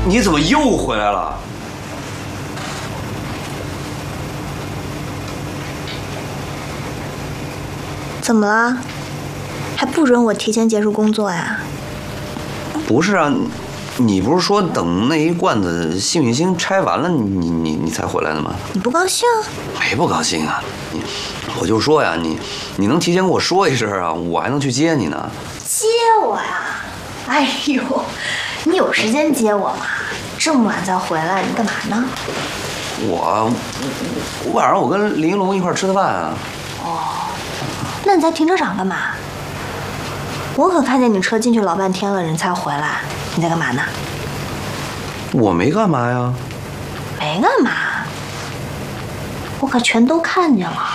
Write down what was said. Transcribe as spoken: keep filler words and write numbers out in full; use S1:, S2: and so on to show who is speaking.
S1: 你怎么又回来了？
S2: 怎么了？还不准我提前结束工作呀？
S1: 不是啊，你不是说等那一罐子幸运星拆完了，你你你才回来的吗？
S2: 你不高兴？
S1: 没不高兴啊，你我就说呀，你你能提前跟我说一声啊，我还能去接你呢。
S2: 接我呀？哎呦，你有时间接我吗？这么晚才回来，你干嘛呢？
S1: 我我晚上我跟林一龙一块吃的饭啊。
S2: 哦，那你在停车场干嘛？我可看见你车进去老半天了，人才回来，你在干嘛呢？
S1: 我没干嘛呀。
S2: 没干嘛，我可全都看见了。